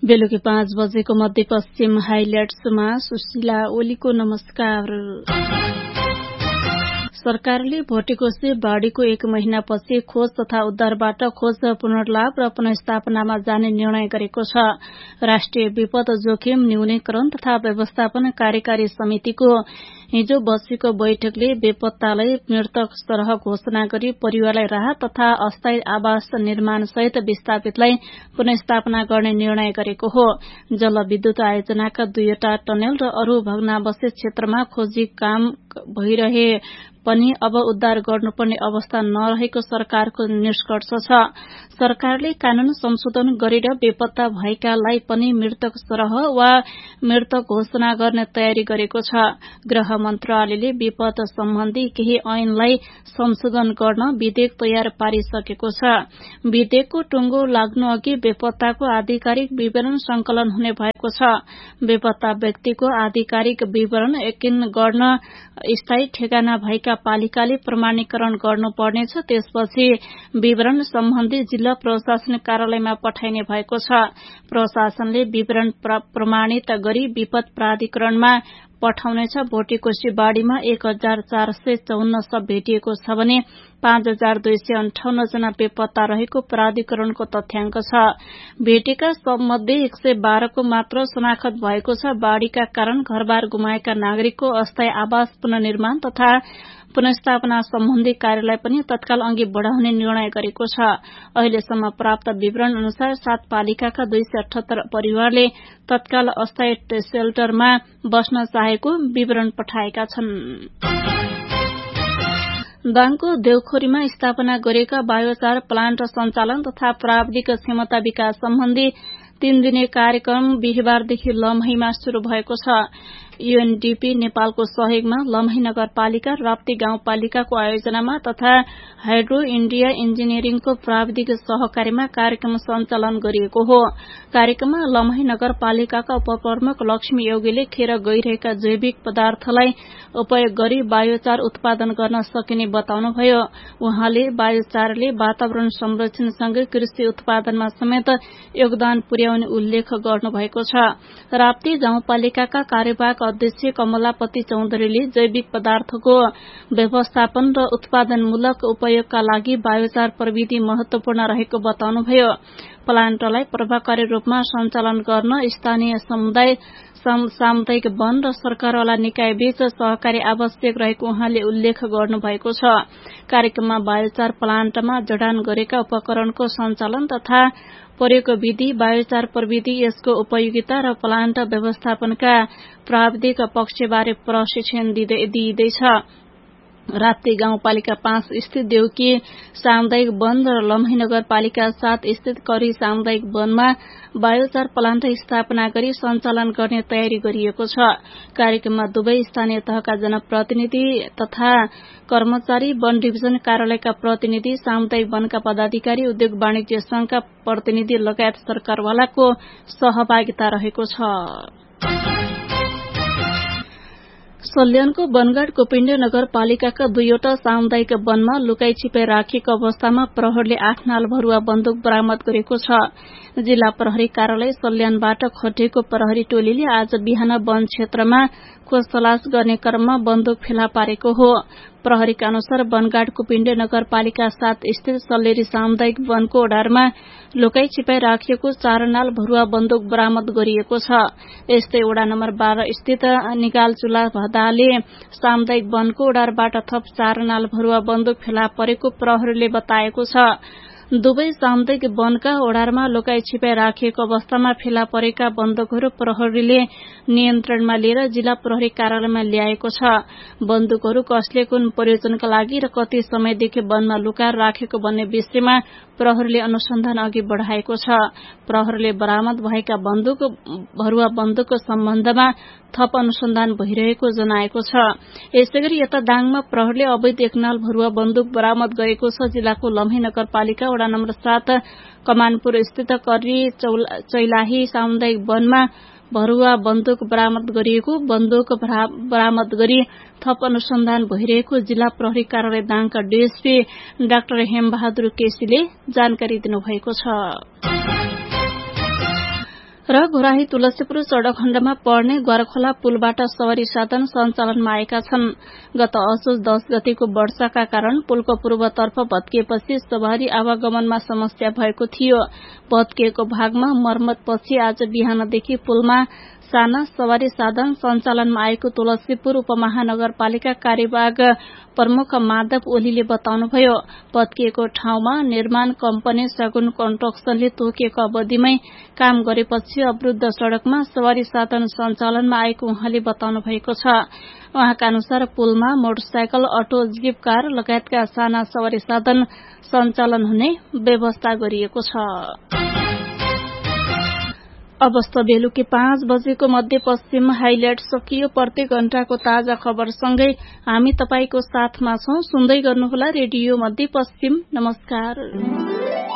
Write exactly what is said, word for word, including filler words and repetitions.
बेलुकी पाँच बजेको मध्यपश्चिम हाइलाइट्समा सुशीला ओलीको नमस्कार। सरकारले भोटेकोशी बाढ़ीको एक महिनापछि खोज तथा उद्धारबाट खोज पुनर्लाभ र पुनर्स्थापनामा जाने निर्णय गरेको छ। राष्ट्रिय विपद जोखिम न्यूनीकरण तथा व्यवस्थापन कार्यकारी समितिको हिजो बसेको बैठकले बेपत्तालाई मृतक सरह घोषणा गरी परिवारलाई राहत तथा अस्थायी आवास निर्माण सहित विस्थापितलाई पुनर्स्थापना गर्ने निर्णय गरेको हो। जलविद्युत आयोजनाका दुईवटा टनेल र अरू भग्नावशेष क्षेत्रमा खोजी काम भइरहे पनि अब उद्धार गर्नुपर्ने अवस्था नरहेको सरकारको निष्कर्ष छ। सरकारले कानून संशोधन गरेर बेपत्ता भएकालाई पनि मृतक सरह वा मृतक घोषणा गर्ने तयारी गरेको छ। गृह मन्त्रालयले विपद सम्बन्धी केही ऐनलाई संशोधन गर्न विधेयक तयार पारिसकेको छ। विधेयकको टुङ्गो लाग्नु अघि बेपत्ताको आधिकारिक विवरण संकलन हुने भएको छ। बेपत्ता व्यक्तिको आधिकारिक विवरण यकिन गर्न स्थायी ठेगाना भएका पालिकाले प्रमाणीकरण गर्नुपर्नेछ। त्यसपछि विवरण सम्बन्धी जिल्ला प्रशासन कार्यालयमा पठाइने भएको छ। प्रशासनले विवरण प्रमाणित गरी विपद प्राधिकरणमा पठाउनेछ। भोटेकोशी बाढ़ीमा एक हजार चार सय चौन्न शव भेटिएको छ भने पाँच हजार दुई सय अन्ठाउन्न जना बेपत्ता रहेको प्राधिकरणको तथ्याङ्क छ। भेटेका शवमध्ये एक सय बाह्रको मात्र शनाखत भएको छ। बाढ़ीका कारण घरबार गुमाएका नागरिकको अस्थायी आवास पुनर्निर्माण तथा पुनर्स्थापना सम्बन्धी कार्यलाई पनि तत्काल अघि बढ़ाउने निर्णय गरेको छ। अहिलेसम्म प्राप्त विवरण अनुसार सात पालिकाका दुई सय अठहत्तर परिवारले तत्काल अस्थायी सेल्टरमा बस्न चाहेको विवरण पठाएका छन्। दाङको देउखोरीमा स्थापना गरेका बायोचार प्लान्ट सञ्चालन तथा प्राविधिक क्षमता विकास सम्बन्धी तीन दिने कार्यक्रम बिहिबारदेखि लमहीमा शुरू भएको छ। यूएनडीपी नेपालको सहयोगमा लमही नगरपालिका राप्ती गाउँपालिकाको आयोजनामा तथा हाइड्रो इण्डिया इन्जिनियरिङको प्राविधिक सहकार्यमा कार्यक्रम सञ्चालन गरिएको हो। कार्यक्रममा लमही नगरपालिकाका उपप्रमुख लक्ष्मी योगीले खेर गइरहेका जैविक पदार्थलाई उपयोग गरी बायोचार उत्पादन गर्न सकिने बताउनुभयो। उहाँले बायोचारले वातावरण संरक्षणसँगै कृषि उत्पादनमा समेत योगदान पुर्याउने उल्लेख गर्नुभएको छ। राप्ती गाउँपालिकाका कार्यवाहक अध्यक्ष कमलापति चौधरीले जैविक पदार्थको व्यवस्थापन र उत्पादनमूलक उपयोगका लागि बायोचार प्रविधि महत्वपूर्ण रहेको बताउनुभयो। प्लान्टलाई प्रभावकारी रूपमा सञ्चालन गर्न स्थानीय समुदाय सामुदायिक वन र सरकारवाला निकाय बीच सहकारी आवश्यक रहेको उहाँले उल्लेख गर्नुभएको छ। कार्यक्रममा बायोचार प्लान्टमा जडान गरेका उपकरणको सञ्चालन तथा प्रयोग विधि, बायोचार प्रविधि, यसको उपयोगिता र प्लान्ट व्यवस्थापनका प्राविधिक पक्षबारे प्रशिक्षण दिइँदैछ। राप्ती गाउँपालिका पाँच स्थित देउकी सामुदायिक वन र लमही नगरपालिका सात स्थित करी सामुदायिक वनमा बायोचार प्लान्ट स्थापना गरी सञ्चालन गर्ने तयारी गरिएको छ। कार्यक्रममा दुवै स्थानीय तहका जनप्रतिनिधि तथा कर्मचारी, वन डिभिजन कार्यालयका प्रतिनिधि, सामुदायिक वनका पदाधिकारी, उद्योग वाणिज्य संघका प्रतिनिधि लगायत सरकारवालाको सहभागिता रहेको छ। सल्यानको वनगाड गोपिण्ड नगरपालिकाका दुईवटा सामुदायिक वनमा लुकाई छिपाई राखिएको अवस्थामा प्रहरीले आठ नाल भरुवा बन्दुक बरामद गरेको छ। जिल्ला प्रहरी कार्यालय सल्यानबाट खटिएको प्रहरी टोलीले आज बिहान वन क्षेत्रमा खोज तलास गर्ने क्रममा बन्दुक फेला पारेको हो। प्रहरीका अनुसार वनगाड गोपिण्ड नगरपालिका सात स्थित सल्लेरी सामुदायिक वनको ओडारमा लुकाई छिपाई राखिएको चार नाल भरुवा बन्दुक बरामद गरिएको छ। यस्तै ओडा नम्बर बाह्र स्थित निगालचुला भदाले सामुदायिक वनको ओडारबाट थप चार नाल भरुवा बन्दुक फेला परेको प्रहरीले बताएको छ। दुवै सामुदायिक वनका ओडारमा लुकाई छिपाई राखिएको अवस्थामा फेला परेका बन्दुकहरू प्रहरीले नियन्त्रणमा लिएर जिल्ला प्रहरी कार्यालयमा ल्याएको छ। बन्दुकहरू कसले कुन प्रयोजनका लागि र कति समयदेखि वनमा लुकाएर राखेको भन्ने विषयमा प्रहरीले अनुसन्धान अघि बढ़ाएको छ। प्रहरीले बरामद भएका बन्दुक भरुवा बन्दुकको सम्बन्धमा थप अनुसन्धान भइरहेको जनाएको छ। यसैगरी यता दाङमा प्रहरीले अवैध एकनाल भरुवा बन्दुक बरामद गरेको छ। जिल्लाको लमही नगरपालिका वडा नम्बर सात कमानपुर स्थित करी चैलाही सामुदायिक वनमा भरुवा बन्दुक बरामद गरिएको बन्दुक बरामद गरी थप अनुसन्धान भइरहेको जिल्ला प्रहरी कार्यालय दाङका डीएसपी डाक्टर हेमबहादुर केसीले जानकारी दिनुभएको छ। र घोराही तुलसीपुर सड़क खण्डमा पर्ने ग्वारखोला पुलबाट सवारी साधन सञ्चालनमा आएका छन्। गत असोज दस गतेको वर्षाका कारण पुलको पूर्वतर्फ भत्किएपछि सवारी आवागमनमा समस्या भएको थियो। भत्किएको भागमा मर्मतपछि आज बिहानदेखि पुलमा साना सवारी साधन सञ्चालनमा आएको तुलसीपुर उपमहानगरपालिका कार्यवाहक प्रमुख माधव ओलीले बताउनुभयो। भत्किएको ठाउँमा निर्माण कम्पनी सगुन कन्स्ट्रक्सनले तोकिएको अवधिमै काम गरेपछि अवरुद्ध सड़कमा सवारी साधन सञ्चालनमा आएको उहाँले बताउनु भएको छ। उहाँका अनुसार पुलमा मोटरसाइकल, अटो, जीप, कार लगायतका साना सवारी साधन सञ्चालन हुने व्यवस्था गरिएको छ। अवस्था बेलुकी पाँच बजेको मध्यपश्चिम हाइलाइट सकियो। प्रत्येक घण्टाको ताजा खबरसँगै हामी तपाईको साथमा छौं। सुन्दै गर्नुहोला रेडियो मध्यपश्चिम। नमस्कार।